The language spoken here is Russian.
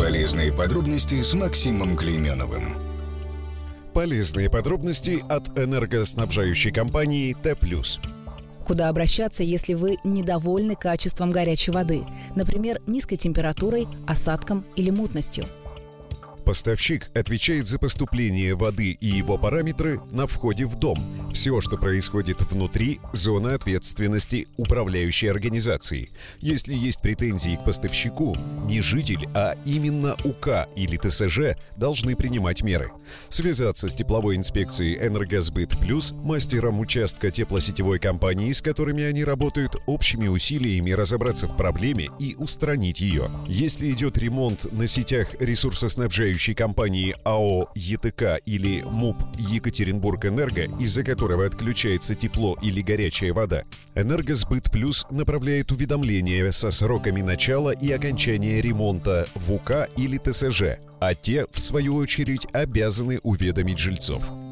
Полезные подробности с Максимом Клейменовым. Полезные подробности от энергоснабжающей компании Т+. Куда обращаться, если вы недовольны качеством горячей воды, например, низкой температурой, осадком или мутностью? Поставщик отвечает за поступление воды и его параметры на входе в дом. Все, что происходит внутри, зона ответственности управляющей организации. Если есть претензии к поставщику, не житель, а именно УК или ТСЖ должны принимать меры. Связаться с тепловой инспекцией «Энергосбыт Плюс», мастером участка теплосетевой компании, с которыми они работают, общими усилиями разобраться в проблеме и устранить ее. Если идет ремонт на сетях ресурсоснабжающей компании АО ЕТК или МУП Екатеринбург-Энерго, из-за которого отключается тепло или горячая вода, «Энергосбыт Плюс» направляет уведомления со сроками начала и окончания ремонта в УК или ТСЖ, а те, в свою очередь, обязаны уведомить жильцов.